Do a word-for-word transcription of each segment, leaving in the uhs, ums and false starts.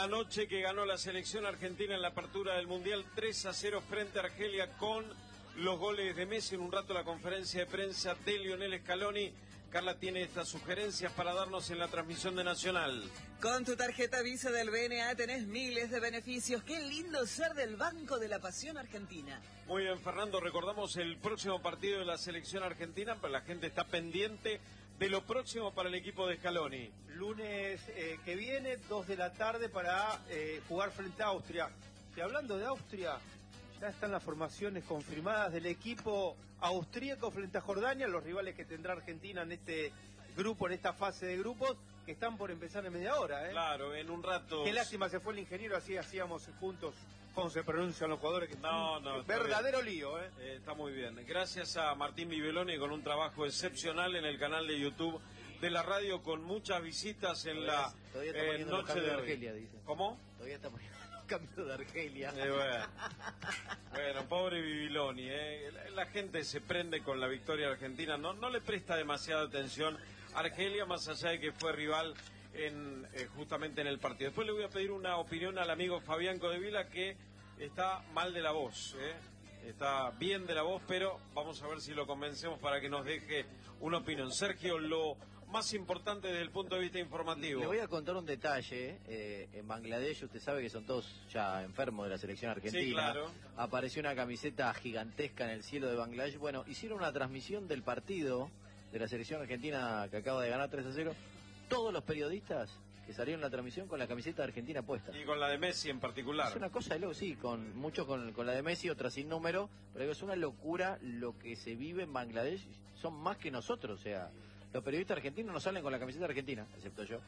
anoche que ganó la selección argentina en la apertura del Mundial tres a cero frente a Argelia con los goles de Messi. En un rato la conferencia de prensa de Lionel Scaloni. Carla tiene estas sugerencias para darnos en la transmisión de Nacional. Con tu tarjeta Visa del B N A tenés miles de beneficios. Qué lindo ser del Banco de la Pasión Argentina. Muy bien, Fernando, recordamos el próximo partido de la selección argentina, pero la gente está pendiente de lo próximo para el equipo de Scaloni. Lunes eh, que viene, dos de la tarde, para eh, jugar frente a Austria. Y hablando de Austria, ya están las formaciones confirmadas del equipo austríaco frente a Jordania, los rivales que tendrá Argentina en este grupo, en esta fase de grupos, que están por empezar en media hora. ¿eh? Claro, en un rato. Qué lástima, se fue el ingeniero, así hacíamos juntos cómo se pronuncian los jugadores. Que no, no. Verdadero lío. ¿eh? Eh, está muy bien. Gracias a Martín Viveloni con un trabajo excepcional en el canal de YouTube de la radio, con muchas visitas en todavía, la todavía está eh, noche de, de Argelia, dice. ¿Cómo? Todavía está poniendo cambio de Argelia. Eh, bueno. bueno, pobre Viviloni, eh. la, la gente se prende con la victoria argentina, no, no le presta demasiada atención a Argelia, más allá de que fue rival en eh, justamente en el partido. Después le voy a pedir una opinión al amigo Fabián Codevila, que está mal de la voz, eh. está bien de la voz, pero vamos a ver si lo convencemos para que nos deje una opinión. Sergio, lo más importante desde el punto de vista informativo. Le voy a contar un detalle. Eh, en Bangladesh, usted sabe que son todos ya enfermos de la selección argentina. Sí, claro. Apareció una camiseta gigantesca en el cielo de Bangladesh. Bueno, hicieron una transmisión del partido de la selección argentina que acaba de ganar tres a cero. Todos los periodistas que salieron en la transmisión con la camiseta de Argentina puesta. Y con la de Messi en particular. Es una cosa de loco, sí, con muchos con, con la de Messi, otras sin número, pero es una locura lo que se vive en Bangladesh. Son más que nosotros, o sea, los periodistas argentinos no salen con la camiseta argentina, excepto yo,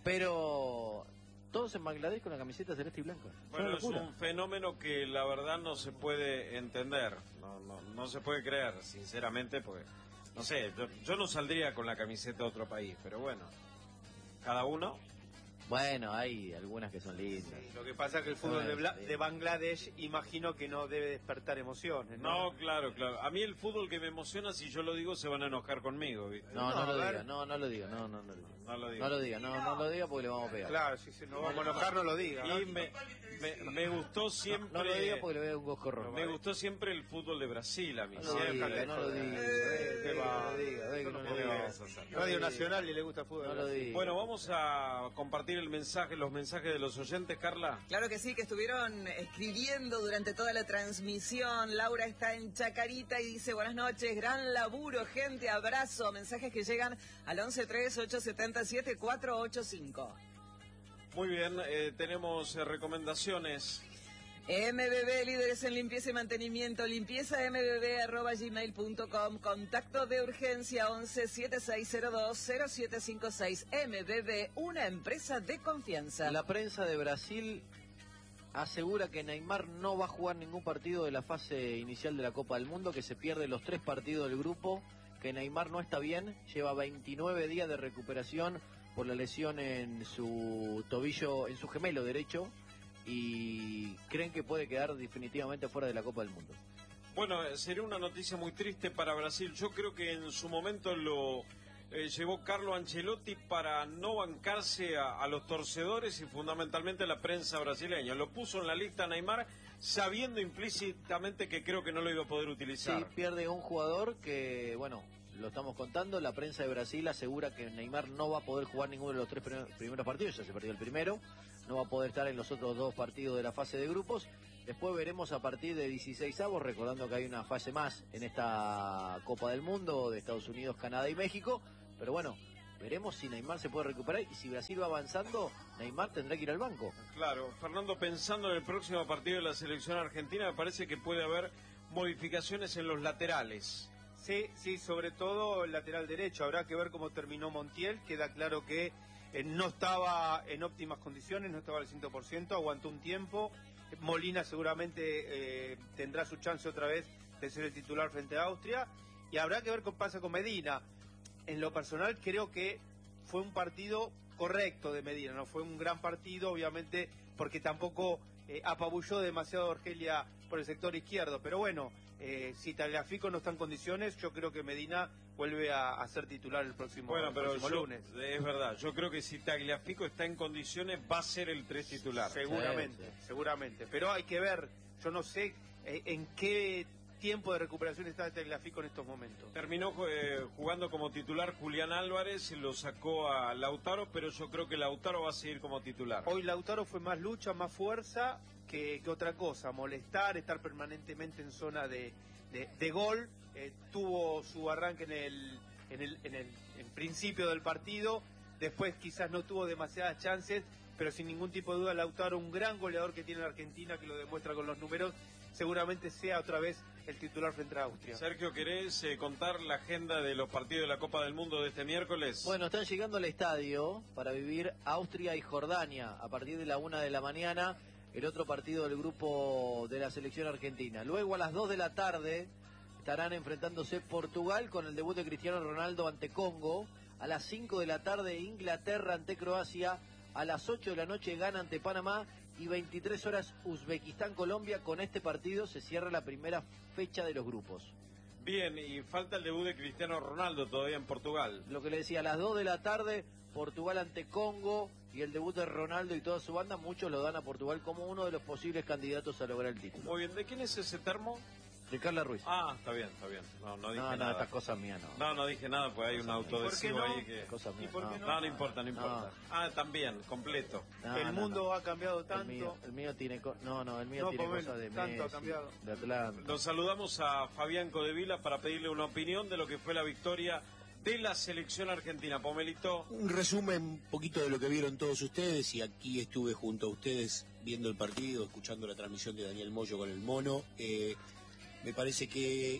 pero todos en Bangladesh con la camiseta celeste y blanca. Bueno, es un fenómeno que la verdad no se puede entender, no, no, no se puede creer, sinceramente, porque, no sé, yo, yo no saldría con la camiseta de otro país, pero bueno, cada uno. Bueno, hay algunas que son lindas. Sí, lo que pasa es que el fútbol de, Bla de Bangladesh imagino que no debe despertar emociones, ¿no? No, claro, claro. A mí el fútbol que me emociona, si yo lo digo, se van a enojar conmigo, ¿viste? No, no, no lo ver... diga, no, no lo diga, no, no, no lo diga. No lo diga. No lo diga, no, no lo diga porque le vamos a pegar. Claro, si se nos vamos a enojar, no lo diga. Y me, me, me gustó siempre... No, no lo diga porque le voy a dar un coscorrón. Me gustó siempre el fútbol de Brasil, a mí. No lo diga, no lo diga. ¿Qué va? No lo diga. Radio Nacional y le gusta el fútbol. No lo diga. Bueno, vamos a compartir el mensaje, los mensajes de los oyentes, Carla. Claro que sí, que estuvieron escribiendo durante toda la transmisión. Laura está en Chacarita y dice: buenas noches, gran laburo, gente, abrazo. Mensajes que llegan al once tres ocho siete siete cuatro ocho cinco. Muy bien, eh, tenemos eh, recomendaciones. M B B, líderes en limpieza y mantenimiento, limpieza m b b arroba gmail punto com, contacto de urgencia once siete seis cero dos cero siete cinco seis. M B B, una empresa de confianza. La prensa de Brasil asegura que Neymar no va a jugar ningún partido de la fase inicial de la Copa del Mundo, que se pierde los tres partidos del grupo, que Neymar no está bien, lleva veintinueve días de recuperación por la lesión en su tobillo, en su gemelo derecho, y creen que puede quedar definitivamente fuera de la Copa del Mundo. Bueno, sería una noticia muy triste para Brasil. Yo creo que en su momento lo eh, llevó Carlo Ancelotti para no bancarse a, a los torcedores y fundamentalmente a la prensa brasileña. Lo puso en la lista Neymar sabiendo implícitamente que creo que no lo iba a poder utilizar. Sí, pierde un jugador que, bueno, lo estamos contando. La prensa de Brasil asegura que Neymar no va a poder jugar ninguno de los tres primeros partidos. Ya se perdió el primero, no va a poder estar en los otros dos partidos de la fase de grupos. Después veremos a partir de dieciseisavos, recordando que hay una fase más en esta Copa del Mundo de Estados Unidos, Canadá y México. Pero bueno, veremos si Neymar se puede recuperar, y si Brasil va avanzando, Neymar tendrá que ir al banco. Claro, Fernando, pensando en el próximo partido de la selección argentina, me parece que puede haber modificaciones en los laterales. Sí, sí, sobre todo el lateral derecho. Habrá que ver cómo terminó Montiel. Queda claro que eh, no estaba en óptimas condiciones, no estaba al cien por ciento, aguantó un tiempo. Molina seguramente eh, tendrá su chance otra vez de ser el titular frente a Austria. Y habrá que ver qué pasa con Medina. En lo personal creo que fue un partido correcto de Medina, no fue un gran partido, obviamente, porque tampoco eh, apabulló demasiado a Argelia por el sector izquierdo. Pero bueno, eh, si Tagliafico no está en condiciones, yo creo que Medina vuelve a, a ser titular el próximo, bueno, el pero próximo yo, lunes. Es verdad, yo creo que si Tagliafico está en condiciones va a ser el tres titular. Seguramente, Sí, sí. seguramente. Pero hay que ver, yo no sé eh, en qué tiempo de recuperación está Tagliafico en estos momentos. Terminó eh, jugando como titular Julián Álvarez, lo sacó a Lautaro, pero yo creo que Lautaro va a seguir como titular. Hoy Lautaro fue más lucha, más fuerza que, que otra cosa, molestar, estar permanentemente en zona de, de, de gol. Eh, tuvo su arranque en el, en el, en el en principio del partido, después quizás no tuvo demasiadas chances, pero sin ningún tipo de duda Lautaro, un gran goleador que tiene la Argentina, que lo demuestra con los números, seguramente sea otra vez el titular frente a Austria. Sergio, ¿querés eh, contar la agenda de los partidos de la Copa del Mundo de este miércoles? Bueno, están llegando al estadio para vivir Austria y Jordania a partir de la una de la mañana, el otro partido del grupo de la selección argentina. Luego a las dos de la tarde estarán enfrentándose Portugal con el debut de Cristiano Ronaldo ante Congo. A las cinco de la tarde Inglaterra ante Croacia. A las ocho de la noche Ghana ante Panamá. Y veintitrés horas Uzbekistán-Colombia. Con este partido se cierra la primera fecha de los grupos. Bien, y falta el debut de Cristiano Ronaldo todavía en Portugal. Lo que le decía, a las dos de la tarde Portugal ante Congo y el debut de Ronaldo y toda su banda. Muchos lo dan a Portugal como uno de los posibles candidatos a lograr el título. Muy bien, ¿de quién es ese termo? De Carla Ruiz. Ah, está bien, está bien. No, no dije no, no, nada. estas cosas mías no. No, no dije nada, pues hay un autodesivo ¿Por qué no? ahí que... Cosas ¿Y mías, por no. qué No, no importa, no importa. No. Ah, también, completo. No, el no, mundo no. ha cambiado El tanto. mío, el mío tiene co- no, no, el mío No, tiene por cosas de menos, tanto ha Messi, cambiado. de Atlanta. Nos saludamos a Fabián Codevila para pedirle una opinión de lo que fue la victoria de la selección argentina. Pomelito. Un resumen un poquito de lo que vieron todos ustedes, y aquí estuve junto a ustedes viendo el partido, escuchando la transmisión de Daniel Moyo con el Mono. Eh, me parece que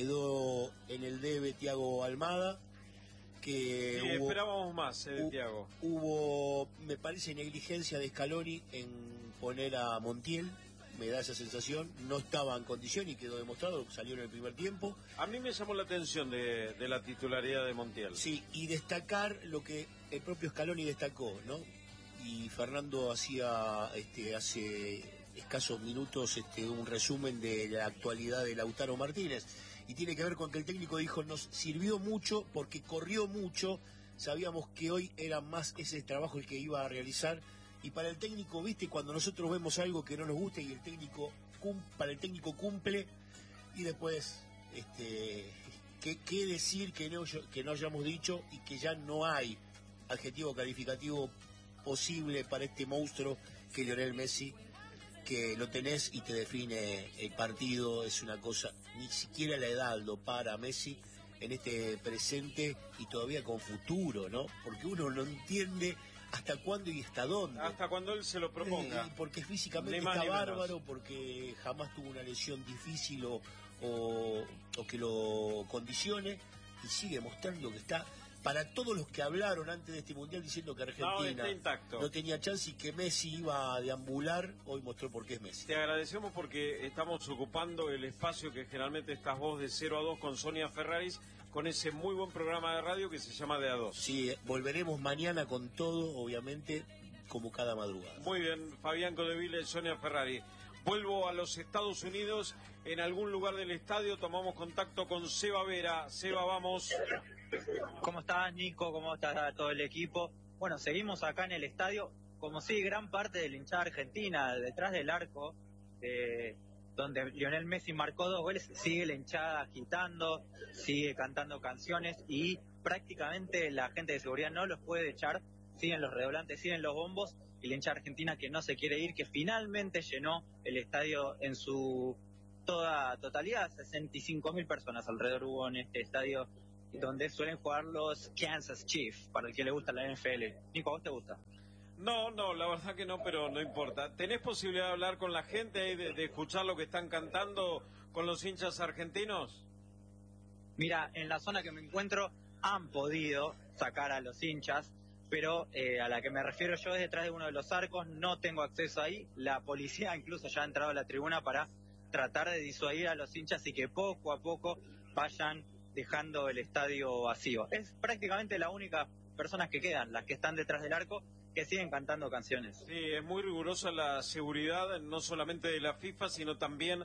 quedó en el debe Thiago Almada, que Sí, hubo, esperábamos más eh, de hu- Thiago. hubo, me parece, negligencia de Scaloni en poner a Montiel, me da esa sensación. No estaba en condición y quedó demostrado, salió en el primer tiempo. A mí me llamó la atención de, de la titularidad de Montiel. Sí, y destacar lo que el propio Scaloni destacó, ¿no? Y Fernando hacía este, hace escasos minutos este, un resumen de la actualidad de Lautaro Martínez, y tiene que ver con que el técnico dijo: nos sirvió mucho porque corrió mucho, sabíamos que hoy era más ese trabajo el que iba a realizar. Y para el técnico, viste, cuando nosotros vemos algo que no nos gusta y el técnico cum- para el técnico cumple, y después este qué, qué decir que no que no hayamos dicho, y que ya no hay adjetivo calificativo posible para este monstruo que es Lionel Messi, que lo tenés y te define el partido. Es una cosa, ni siquiera la edad lo para Messi en este presente y todavía con futuro, ¿no? Porque uno no entiende hasta cuándo y hasta dónde. Hasta cuando él se lo proponga. Eh, porque físicamente Ni más está ni menos. bárbaro, porque jamás tuvo una lesión difícil o, o, o que lo condicione, y sigue mostrando que está, para todos los que hablaron antes de este Mundial diciendo que No, Argentina está intacto. no tenía chance y que Messi iba a deambular, hoy mostró por qué es Messi. Te agradecemos porque estamos ocupando el espacio que generalmente estás vos de cero a dos con Sonia Ferraris, con ese muy buen programa de radio que se llama De a dos. Sí, volveremos mañana con todo, obviamente, como cada madrugada. Muy bien, Fabián Codevila y Sonia Ferrari. Vuelvo a los Estados Unidos, en algún lugar del estadio tomamos contacto con Seba Vera. Seba, vamos. ¿Cómo estás, Nico? ¿Cómo está todo el equipo? Bueno, seguimos acá en el estadio, como si gran parte de la hinchada argentina, detrás del arco, eh, donde Lionel Messi marcó dos goles, sigue la hinchada agitando, sigue cantando canciones, y prácticamente la gente de seguridad no los puede echar, siguen los redoblantes, siguen los bombos, y la hinchada argentina que no se quiere ir, que finalmente llenó el estadio en su toda totalidad, sesenta y cinco mil personas alrededor hubo en este estadio, donde suelen jugar los Kansas Chiefs, para el que le gusta la N F L. Nico, ¿a vos te gusta? No, no, la verdad que no, pero no importa. ¿Tenés posibilidad de hablar con la gente ahí, de, de escuchar lo que están cantando con los hinchas argentinos? Mira, en la zona que me encuentro han podido sacar a los hinchas, pero eh, a la que me refiero yo es detrás de uno de los arcos, no tengo acceso ahí. La policía incluso ya ha entrado a la tribuna para tratar de disuadir a los hinchas y que poco a poco vayan dejando el estadio vacío. Es prácticamente la única personas que quedan, las que están detrás del arco, que siguen cantando canciones. Sí, es muy rigurosa la seguridad, no solamente de la FIFA, sino también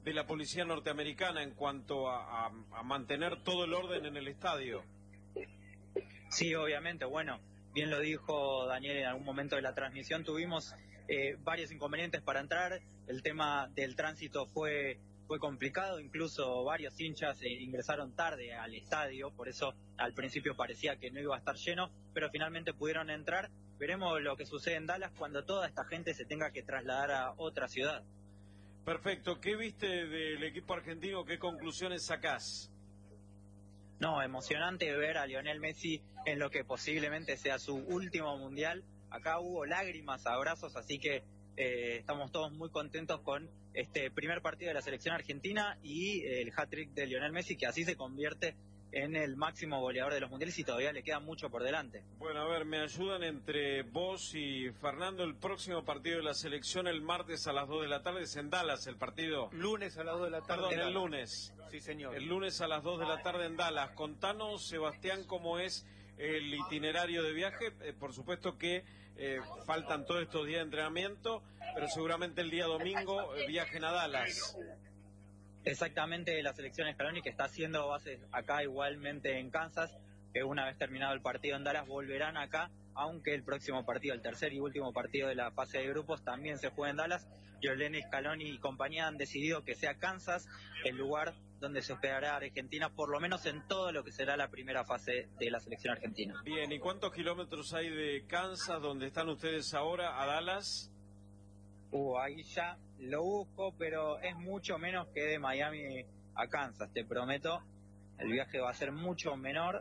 de la policía norteamericana en cuanto a, a, a mantener todo el orden en el estadio. Sí, obviamente, bueno, bien lo dijo Daniel en algún momento de la transmisión, tuvimos eh, varios inconvenientes para entrar, el tema del tránsito fue, fue complicado, incluso varios hinchas eh, ingresaron tarde al estadio, por eso al principio parecía que no iba a estar lleno, pero finalmente pudieron entrar. Veremos lo que sucede en Dallas cuando toda esta gente se tenga que trasladar a otra ciudad. Perfecto, ¿qué viste del equipo argentino? ¿Qué conclusiones sacás? No, emocionante ver a Lionel Messi en lo que posiblemente sea su último mundial. Acá hubo lágrimas, abrazos, así que eh, estamos todos muy contentos con este primer partido de la selección argentina y eh, el hat-trick de Lionel Messi, que así se convierte en el máximo goleador de los mundiales y todavía le queda mucho por delante. Bueno, a ver, me ayudan entre vos y Fernando. El próximo partido de la selección el martes a las dos de la tarde es en Dallas, el partido. Lunes a las dos de la tarde. Perdón, el lunes. Sí, señor. El lunes a las dos de la tarde en Dallas. Contanos, Sebastián, cómo es el itinerario de viaje. Eh, por supuesto que eh, faltan todos estos días de entrenamiento, pero seguramente el día domingo eh, viajen a Dallas. Exactamente, la selección Scaloni, que está haciendo bases acá igualmente en Kansas, que una vez terminado el partido en Dallas volverán acá, aunque el próximo partido, el tercer y último partido de la fase de grupos, también se juega en Dallas. Lionel Scaloni y compañía han decidido que sea Kansas el lugar donde se hospedará Argentina, por lo menos en todo lo que será la primera fase de la selección argentina. Bien, ¿y cuántos kilómetros hay de Kansas, donde están ustedes ahora, a Dallas? Uh, ahí ya lo busco, pero es mucho menos que de Miami a Kansas, te prometo. El viaje va a ser mucho menor.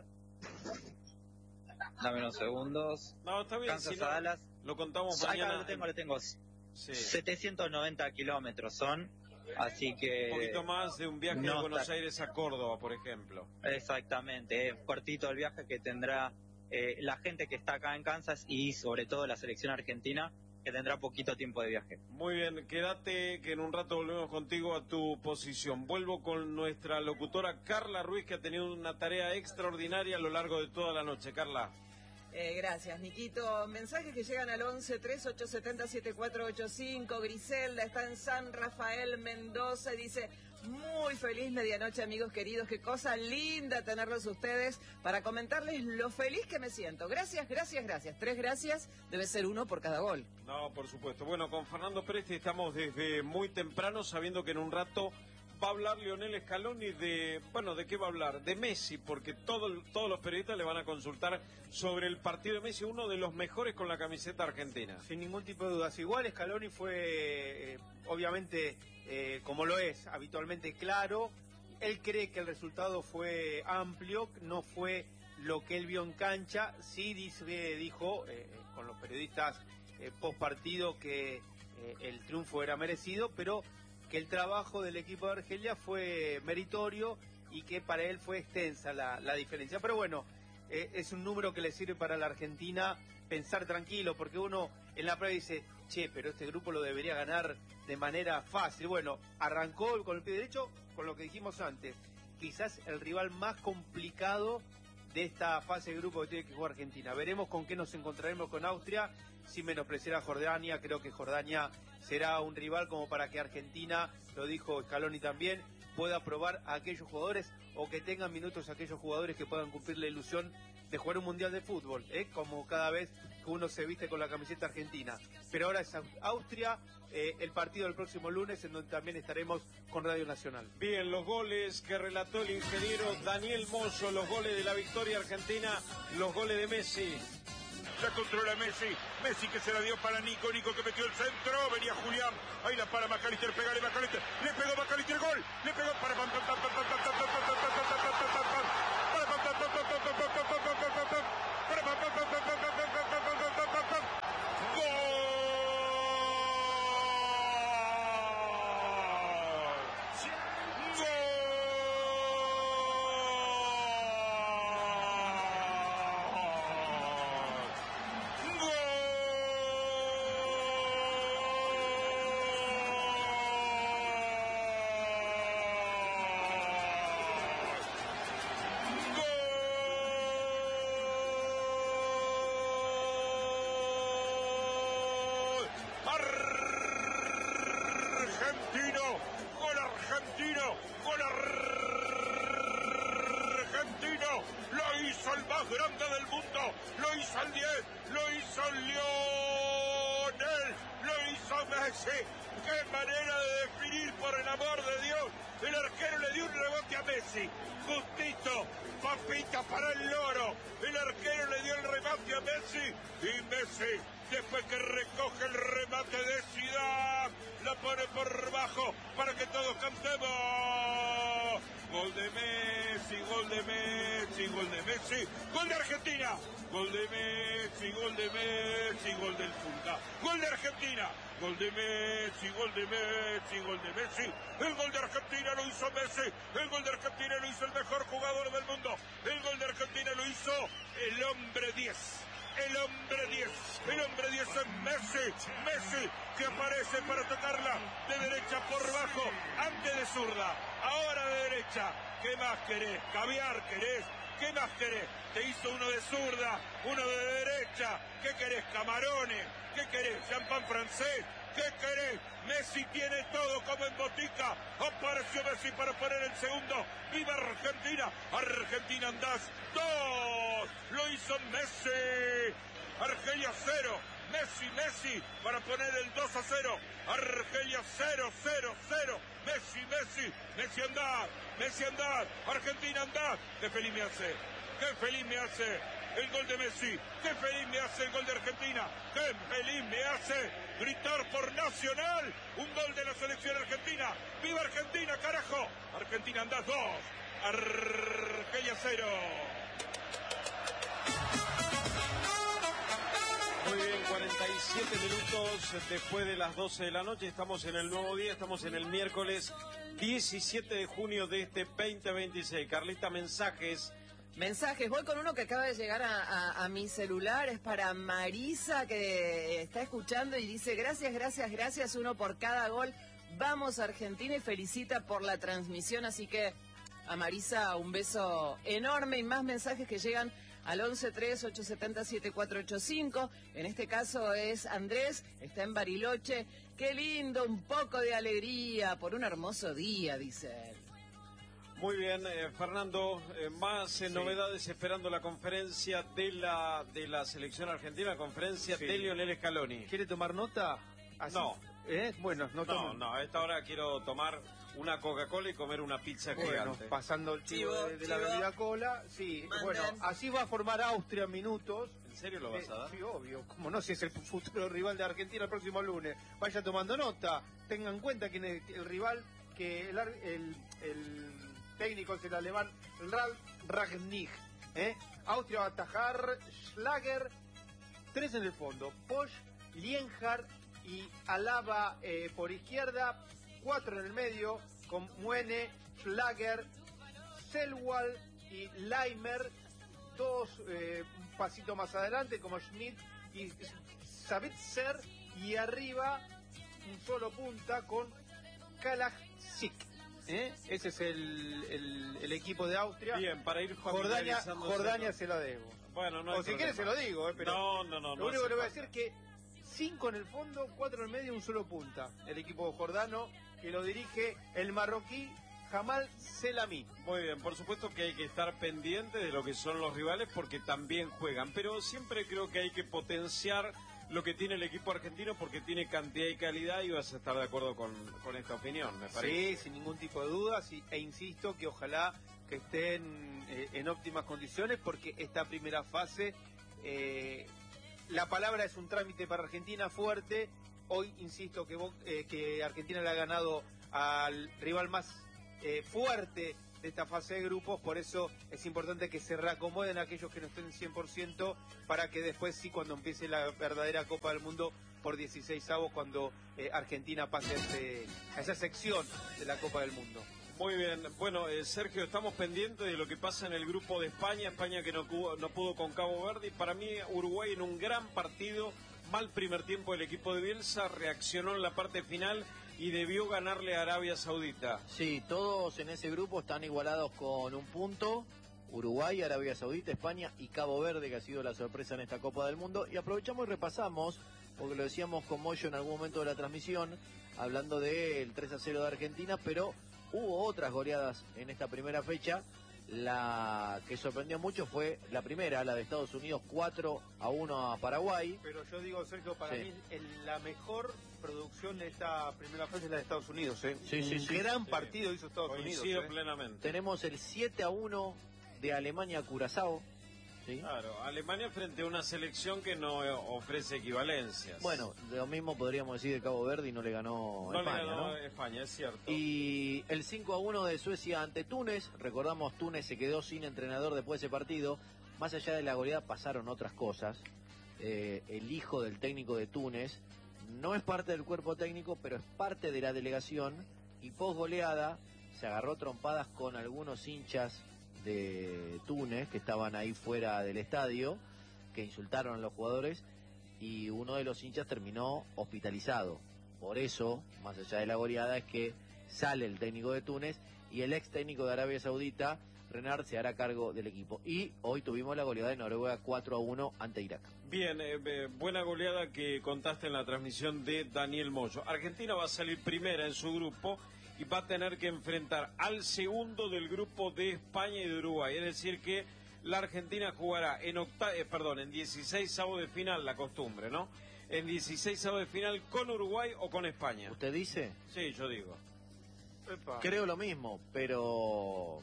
Dame unos segundos. No, está bien, Kansas si no, a Dallas. lo contamos Acá mañana. lo tengo, lo tengo. Sí. setecientos noventa kilómetros son, así que... Un poquito más de un viaje no de Buenos está... Aires a Córdoba, por ejemplo. Exactamente, es cortito el viaje que tendrá eh, la gente que está acá en Kansas y sobre todo la selección argentina, que tendrá poquito tiempo de viaje. Muy bien, quédate que en un rato volvemos contigo a tu posición. Vuelvo con nuestra locutora Carla Ruiz, que ha tenido una tarea extraordinaria a lo largo de toda la noche. Carla. Eh, gracias, Niquito. Mensajes que llegan al once, treinta y ocho setenta, setenta y cuatro ochenta y cinco. Griselda está en San Rafael, Mendoza, y dice: muy feliz medianoche, amigos queridos. Qué cosa linda tenerlos ustedes para comentarles lo feliz que me siento. Gracias, gracias, gracias. Tres gracias, debe ser uno por cada gol. No, por supuesto. Bueno, con Fernando Presti estamos desde muy temprano, sabiendo que en un rato va a hablar Lionel Scaloni de, bueno, ¿de qué va a hablar? De Messi, porque todo, todos los periodistas le van a consultar sobre el partido de Messi, uno de los mejores con la camiseta argentina. Sin ningún tipo de dudas. Igual Scaloni fue, eh, obviamente, eh, como lo es habitualmente, claro. Él cree que el resultado fue amplio, no fue lo que él vio en cancha. Sí dice, dijo eh, con los periodistas eh, post partido que eh, el triunfo era merecido, pero que el trabajo del equipo de Argelia fue meritorio y que para él fue extensa la, la diferencia. Pero bueno, eh, es un número que le sirve para la Argentina pensar tranquilo, porque uno en la prueba dice, che, pero este grupo lo debería ganar de manera fácil. Bueno, arrancó con el pie derecho, con lo que dijimos antes, quizás el rival más complicado de esta fase de grupo que tiene que jugar Argentina. Veremos con qué nos encontraremos con Austria, sin menospreciar a Jordania. Creo que Jordania será un rival como para que Argentina, lo dijo Scaloni también, pueda probar a aquellos jugadores o que tengan minutos a aquellos jugadores que puedan cumplir la ilusión de jugar un mundial de fútbol, ¿eh? Como cada vez que uno se viste con la camiseta argentina. Pero ahora es Austria, eh, el partido del próximo lunes, en donde también estaremos con Radio Nacional. Bien, los goles que relató el ingeniero Daniel Mozo, los goles de la victoria argentina, los goles de Messi. La controla Messi, Messi que se la dio para Nico, Nico que metió el centro, venía Julián, ahí la para Macalister, pegale Macalister, le pegó Macalister, gol, le pegó para pam pam pam pam pam pam pam pam hizo Lionel, lo hizo Messi. ¡Qué manera de definir, por el amor de Dios! El arquero le dio un rebote a Messi. Justito, papita para el loro. El arquero le dio el remate a Messi. Y Messi, después que recoge el remate de Zidane, la pone por bajo para que todos cantemos. Gol de Messi, gol de Messi, gol de Messi, gol de Argentina. Gol de Messi, gol de Messi, gol del Fulda. Gol de Argentina. Gol de Messi, gol de Messi, gol de Messi. El gol de Argentina lo hizo Messi. El gol de Argentina lo hizo el mejor jugador del mundo. El gol de Argentina lo hizo el hombre diez. El hombre diez. El hombre diez es Messi. Messi que aparece para tocarla de derecha por bajo. Antes de zurda. Ahora de derecha. ¿Qué más querés? ¿Caviar querés? ¿Qué más querés? Te hizo uno de zurda, uno de derecha. ¿Qué querés? Camarones. ¿Qué querés? Champán francés. ¿Qué querés? Messi tiene todo como en botica. Apareció Messi para poner el segundo. ¡Viva Argentina! Argentina andás. ¡Dos! Lo hizo Messi. Argelia cero. Messi, Messi para poner el dos a cero. Argelia cero, cero, cero. Messi, Messi. Messi andá. Messi andá. Argentina andá. ¡Qué feliz me hace! ¡Qué feliz me hace el gol de Messi! ¡Qué feliz me hace el gol de Argentina! ¡Qué feliz me hace gritar por Nacional! Un gol de la selección argentina. ¡Viva Argentina, carajo! Argentina andás dos. Argelia cero. Muy bien, cuarenta y siete minutos después de las doce de la noche. Estamos en el nuevo día, estamos en el miércoles diecisiete de junio de este veinte veintiséis. Carlita, mensajes. Mensajes, voy con uno que acaba de llegar a, a, a mi celular, es para Marisa que está escuchando y dice gracias, gracias, gracias, uno por cada gol, vamos Argentina y felicita por la transmisión, así que a Marisa un beso enorme y más mensajes que llegan al once tres ocho siete cero siete cuatro ocho cinco, en este caso es Andrés, está en Bariloche, qué lindo, un poco de alegría por un hermoso día, dice él. Muy bien, eh, Fernando, eh, más eh, Sí. novedades esperando la conferencia de la de la selección argentina, la conferencia Sí. de Lionel Scaloni. ¿Quiere tomar nota? Así. No. ¿Eh? Bueno, no No, tomo. no, a esta hora quiero tomar una Coca-Cola y comer una pizza Bueno, gigante. pasando el chivo Chivo, de, de la chivo. bebida cola, sí, Manden. bueno, así va a formar Austria en minutos. ¿En serio lo vas a dar? Eh, sí, obvio, como no, si es el futuro rival de Argentina el próximo lunes. Vaya tomando nota, tengan en cuenta quién es el rival, que el, ar- el, el técnico es el alemán Ralf Rangnick. ¿eh? Austria va a atajar Schlager, tres en el fondo, Posch, Lienhardt y Alaba eh, por izquierda, cuatro en el medio, con Muene, Schlager, Selwall y Leimer, dos eh, un pasito más adelante como Schmidt y Sabitzer, y arriba un solo punta con Kalajdzic. ¿eh? Ese es el, el, el equipo de Austria. Bien, para ir Jordania, familiarizando- Jordania se la debo. Bueno, no hay O si problema. quieres se lo digo, eh, pero No, no, no. lo no único hace que le voy a falta. decir es que cinco en el fondo, cuatro en el medio y un solo punta. El equipo jordano que lo dirige el marroquí Jamal Selami. Muy bien, por supuesto que hay que estar pendiente de lo que son los rivales porque también juegan, pero siempre creo que hay que potenciar lo que tiene el equipo argentino porque tiene cantidad y calidad y vas a estar de acuerdo con, con esta opinión, me parece. Sí, sin ningún tipo de dudas y, e insisto que ojalá que estén eh, en óptimas condiciones porque esta primera fase, eh, la palabra es un trámite para Argentina fuerte. Hoy insisto que, Bo- eh, que Argentina le ha ganado al rival más eh, fuerte de esta fase de grupos, por eso es importante que se reacomoden aquellos que no estén cien por ciento para que después sí, cuando empiece la verdadera Copa del Mundo por dieciséis avos, cuando eh, Argentina pase a, ese- a esa sección de la Copa del Mundo. Muy bien, bueno, eh, Sergio, estamos pendientes de lo que pasa en el grupo de España, España que no, cubo- no pudo con Cabo Verde, y para mí Uruguay en un gran partido, mal primer tiempo del equipo de Bielsa, reaccionó en la parte final y debió ganarle a Arabia Saudita. Sí, todos en ese grupo están igualados con un punto. Uruguay, Arabia Saudita, España y Cabo Verde, que ha sido la sorpresa en esta Copa del Mundo. Y aprovechamos y repasamos, porque lo decíamos con Moyo en algún momento de la transmisión, hablando del tres a cero de Argentina, pero hubo otras goleadas en esta primera fecha. La que sorprendió mucho fue la primera, la de Estados Unidos, cuatro a uno a Paraguay. Pero yo digo, Sergio, para Sí. mí el- la mejor producción de esta primera fase es la de Estados Unidos. ¿eh? Sí, sí, Un sí. gran Sí. partido hizo Estados Coincido Unidos. ¿eh? plenamente. Tenemos el siete a uno de Alemania a Curazao. ¿sí? Claro, Alemania frente a una selección que no eh, ofrece equivalencias. Bueno, lo mismo podríamos decir de Cabo Verde y no le ganó no España, le ganó ¿no? España, es cierto. Y el cinco a uno de Suecia ante Túnez. Recordamos, Túnez se quedó sin entrenador después de ese partido. Más allá de la goleada pasaron otras cosas. Eh, el hijo del técnico de Túnez no es parte del cuerpo técnico, pero es parte de la delegación. Y post goleada se agarró trompadas con algunos hinchas de Túnez que estaban ahí fuera del estadio, que insultaron a los jugadores. Y uno de los hinchas terminó hospitalizado. Por eso, más allá de la goleada, es que sale el técnico de Túnez y el ex técnico de Arabia Saudita, Renard, se hará cargo del equipo. Y hoy tuvimos la goleada de Noruega cuatro a uno ante Irak. Bien, eh, eh, buena goleada que contaste en la transmisión de Daniel Moyo. Argentina va a salir primera en su grupo y va a tener que enfrentar al segundo del grupo de España y de Uruguay. Es decir que la Argentina jugará en octa eh, perdón, en dieciséis avos de final, la costumbre, ¿no? En dieciséis avos de final con Uruguay o con España. ¿Usted dice? Sí, yo digo. Epa. Creo lo mismo, pero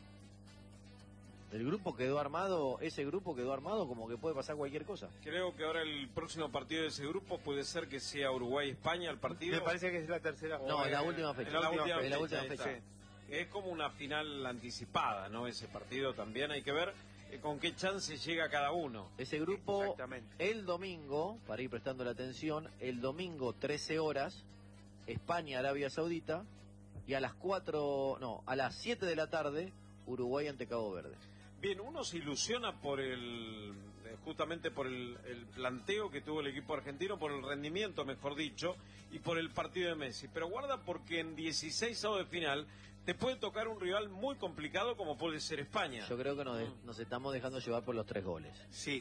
el grupo quedó armado, ese grupo quedó armado como que puede pasar cualquier cosa. Creo que ahora el próximo partido de ese grupo puede ser que sea Uruguay-España el partido. Me parece que es la tercera. No, eh, es la última fecha. Es la última Es la fecha, última ahí fecha. está. Es como una final anticipada, ¿no? Ese partido también hay que ver eh, con qué chance llega cada uno. Ese grupo, Exactamente. el domingo, para ir prestando la atención, el domingo trece horas, España, Arabia Saudita, y a las cuatro, no, a las siete de la tarde, Uruguay ante Cabo Verde. Bien, uno se ilusiona por el, eh, justamente por el, el planteo que tuvo el equipo argentino, por el rendimiento, mejor dicho, y por el partido de Messi. Pero guarda porque en dieciséis avos de final te puede tocar un rival muy complicado como puede ser España. Yo creo que nos, de- nos estamos dejando llevar por los tres goles. Sí,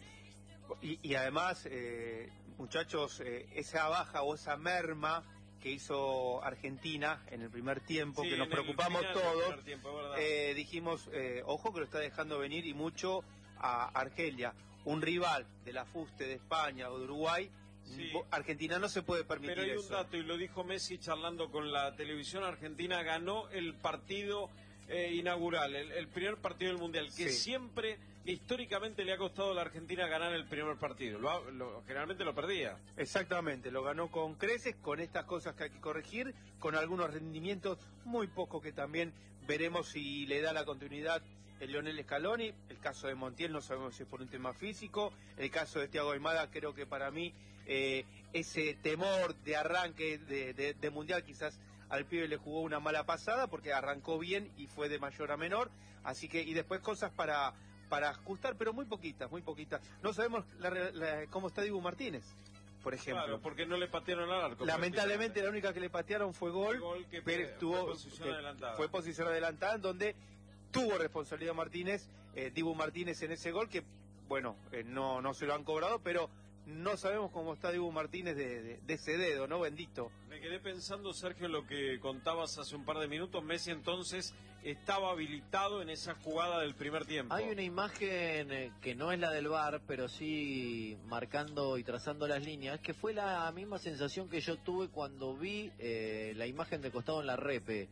y, y además, eh, muchachos, eh, esa baja o esa merma que hizo Argentina en el primer tiempo, Sí, que nos en el preocupamos final del todos, primer tiempo, es verdad. eh, dijimos, eh, ojo que lo está dejando venir y mucho a Argelia, un rival de la fuste de España o de Uruguay. Sí. Bo- Argentina no se puede permitir Pero hay un eso. dato, y lo dijo Messi charlando con la televisión argentina, ganó el partido eh, inaugural, el, el primer partido del Mundial, que Sí. siempre, históricamente, le ha costado a la Argentina ganar el primer partido. Lo, ha- lo- generalmente lo perdía. Exactamente, lo ganó con creces, con estas cosas que hay que corregir, con algunos rendimientos muy pocos que también veremos si le da la continuidad el Lionel Scaloni. El caso de Montiel no sabemos si es por un tema físico, el caso de Thiago Aimada creo que para mí eh, ese temor de arranque de, de- de Mundial quizás al pibe le jugó una mala pasada porque arrancó bien y fue de mayor a menor, así que y después cosas para para ajustar, pero muy poquitas, muy poquitas. No sabemos la re- la- cómo está Dibu Martínez, por ejemplo. Claro, porque no le patearon al arco. Lamentablemente la única que le patearon fue gol, Gol que pero fue- tuvo- fue posición que adelantada. fue posición adelantada, en donde tuvo responsabilidad Martínez, eh, Dibu Martínez en ese gol, que bueno, eh, no, no se lo han cobrado, pero no sabemos cómo está Dibu Martínez de, de- de ese dedo, ¿no? Bendito. Me quedé pensando, Sergio, lo que contabas hace un par de minutos. Messi entonces estaba habilitado en esa jugada del primer tiempo. Hay una imagen eh, que no es la del V A R, pero sí marcando y trazando las líneas, que fue la misma sensación que yo tuve cuando vi eh, la imagen de costado en la repe,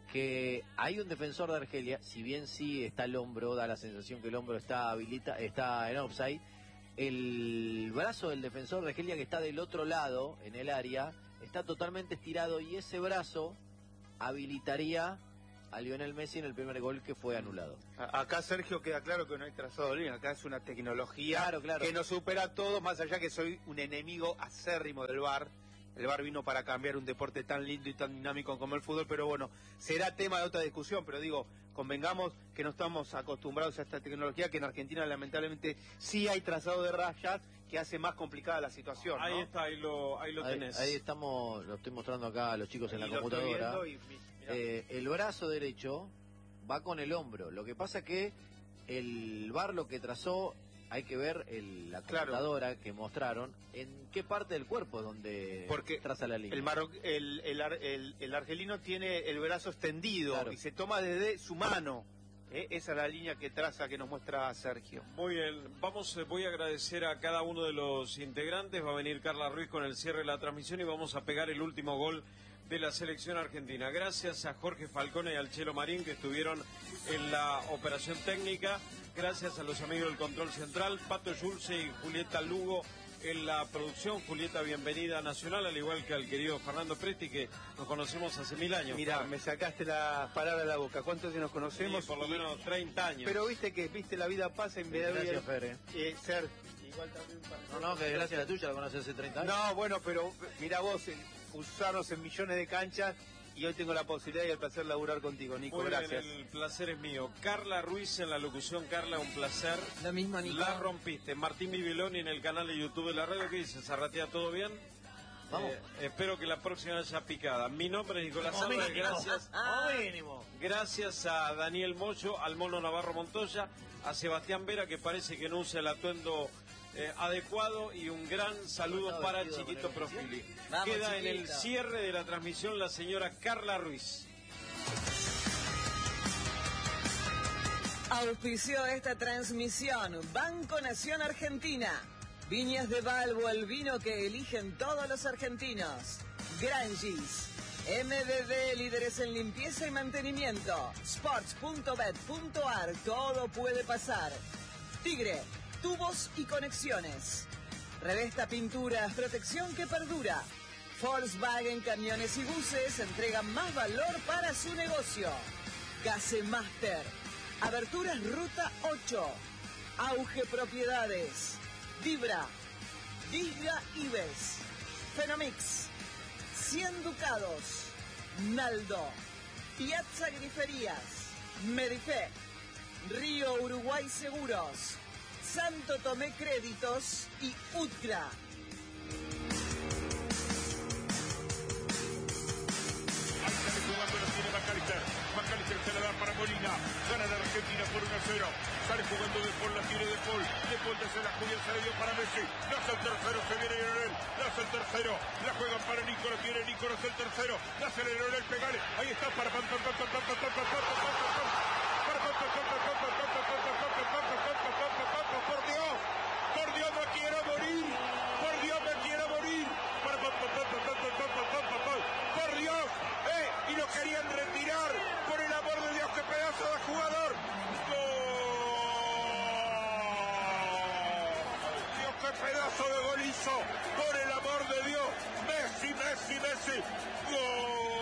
que hay un defensor de Argelia, si bien sí está el hombro, da la sensación que el hombro está habilita, está en offside, el brazo del defensor de Argelia que está del otro lado, en el área, está totalmente estirado y ese brazo habilitaría a Lionel Messi en el primer gol que fue anulado. A- Acá, Sergio, queda claro que no hay trazado de línea, acá es una tecnología Claro, claro. que nos supera todo, más allá que soy un enemigo acérrimo del V A R. El V A R vino para cambiar un deporte tan lindo y tan dinámico como el fútbol, pero bueno, será tema de otra discusión, pero digo, convengamos que no estamos acostumbrados a esta tecnología, que en Argentina lamentablemente sí hay trazado de rayas que hace más complicada la situación, ¿no? Ahí está, ahí lo, ahí lo Ahí, tenés. ahí estamos, lo estoy mostrando acá a los chicos en la Y lo estoy computadora. viendo y mi- mirá. Eh, el brazo derecho va con el hombro. Lo que pasa que el V A R lo que trazó, hay que ver el- la Claro. computadora que mostraron, en qué parte del cuerpo es donde Porque traza la línea. El, marro- el, el ar- el- el argelino tiene el brazo extendido Claro. y se toma desde su mano. Eh, esa es la línea que traza, que nos muestra Sergio. Muy bien, vamos, eh, voy a agradecer a cada uno de los integrantes. Va a venir Carla Ruiz con el cierre de la transmisión y vamos a pegar el último gol de la selección argentina. Gracias a Jorge Falcone y al Chelo Marín, que estuvieron en la operación técnica. Gracias a los amigos del Control Central, Pato Yulce y Julieta Lugo en la producción. Julieta, bienvenida a Nacional, al igual que al querido Fernando Presti, que nos conocemos hace mil años. Mira, me sacaste las palabras de la boca. ¿Cuántos años nos conocemos? Sí, por lo menos treinta años. Pero viste que, viste, la vida pasa en vez de... Gracias, Fer. Eh, ser... Igual también para... No, no, que gracias a la tuya, la conoces hace treinta años. No, bueno, pero mira vos, eh, usarnos en millones de canchas y hoy tengo la posibilidad y el placer de laburar contigo, Nico. Muy gracias. Bien, el placer es mío. Carla Ruiz en la locución. Carla, un placer. Lo mismo, Nico. La rompiste. Martín Bibiloni en el canal de YouTube de la radio. ¿Qué dices? ¿Zarratea todo bien? Vamos. Eh, espero que la próxima haya picada. Mi nombre es Nicolás Como Álvarez. mínimo. Gracias. Como mínimo. Gracias a Daniel Moyo, al Mono Navarro Montoya, a Sebastián Vera, que parece que no usa el atuendo eh, adecuado, y un gran saludo ¿Está para vestido de Chiquito manera Profili. Vamos, Queda en el Chiquito. cierre de la transmisión la señora Carla Ruiz. Auspició esta transmisión Banco Nación Argentina. Viñas de Balbo, el vino que eligen todos los argentinos. Grangis. M B B, líderes en limpieza y mantenimiento. Sports punto bet punto ar, todo puede pasar. Tigre, tubos y conexiones. Revesta Pinturas, protección que perdura. Volkswagen Camiones y Buses entregan más valor para su negocio. Gasemaster. Aberturas Ruta ocho. Auge Propiedades. Vibra. Diga Ives. Fenomix. cien Ducados. Naldo. Piazza Griferías. Medife. Río Uruguay Seguros. Santo Tomé Créditos y Utgra. Ahí sale jugando, la tiene Macalister. Macalister se la da para Molina. Gana la Argentina por uno a cero. Sale jugando De Paul, la tiene De Paul. De Paul desde la Julián se le dio para Messi. Nace el tercero, se viene Lionel. Nace el tercero. La juegan para Nico, la tiene Nico, nace el tercero. Nace Lionel, pegale. Ahí está para pam pam pam pam pam pam pam pam pam pam pam. Para pam pam pam pam pam pam pam pam pam pam pam pam pam pam. Por Dios. Por Dios me quiero morir. Por Dios me quiero morir. Para pam pam pam pam pam pam pam pam pam pam. Por Dios. Eh, y lo querían retirar. Por el amor de Dios, qué pedazo de jugador. Dios, qué pedazo de gol hizo. Por el amor de Dios. Messi, Messi, Messi. Gol.